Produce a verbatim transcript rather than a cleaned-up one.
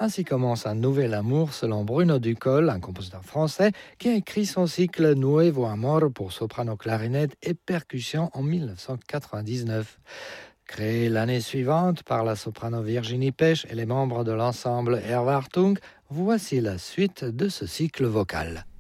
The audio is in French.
Ainsi commence un nouvel amour selon Bruno Ducol, un compositeur français qui a écrit son cycle Nuevo Amor pour soprano, clarinette et percussion en dix-neuf cent quatre-vingt-dix-neuf. Créé l'année suivante par la soprano Virginie Pech et les membres de l'ensemble Erwartung, voici la suite de ce cycle vocal.